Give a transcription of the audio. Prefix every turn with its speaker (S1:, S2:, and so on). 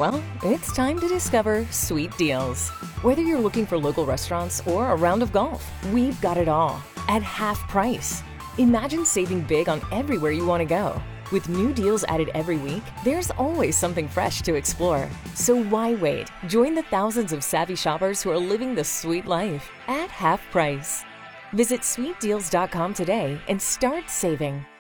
S1: Well, it's time to discover Sweet Deals. Whether you're looking for local restaurants or a round of golf, we've got it all at half price. Imagine saving big on everywhere you want to go. With new deals added every week, there's always something fresh to explore. So why wait? Join the thousands of savvy shoppers who are living the sweet life at half price. Visit sweetdeals.com today and start saving.